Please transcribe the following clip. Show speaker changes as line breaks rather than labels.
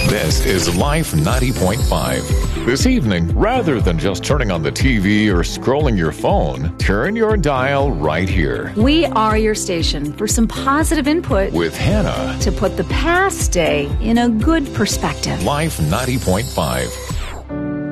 This is Life 90.5. This evening, rather than just turning on the TV or scrolling your phone, turn your dial right here.
We are your station for some positive input
With Hannah.
to put the past day in a good perspective.
Life 90.5.